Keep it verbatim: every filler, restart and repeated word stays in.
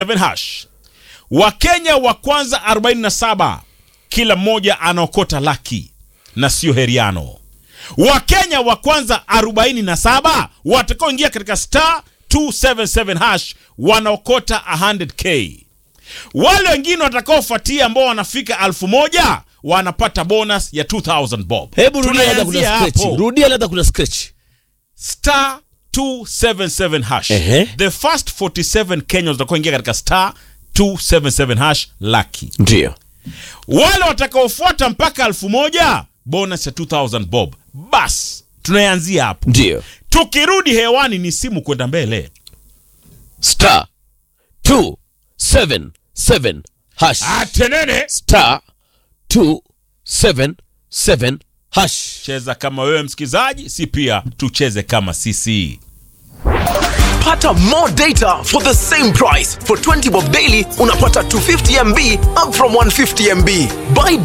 hash. Wakenya wa kwanza arobaini na saba kila mmoja anaokota laki na sio heriano. Wakenya wa kwanza arobaini na saba watakaoingia katika star two seven seven hash wanaokota one hundred k. Wale wengine watakaofuatia ambao wanafika elfu moja wanapata bonus ya two thousand bob. Hebu rudia hata kuna scratch. Rudia hata kuna scratch. Star two seven seven hash. Ehe. The first forty-seven Kenyans watakaoingia katika star two seven seven hash lucky. Ndio. Wale watakaofuata mpaka elfu moja bonus ya two thousand bob. Bas, tunaanzia hapo. Ndio. Tukirudi hewani ni simu kwenda mbele. Star two seven seven hash. Atenene. Star two seven seven hash. Cheza kama wewe msikizaji, si pia tucheze kama sisi. Pata more data for the same price. For twenty bob daily unapata two hundred fifty M B up from one hundred fifty M B. Buy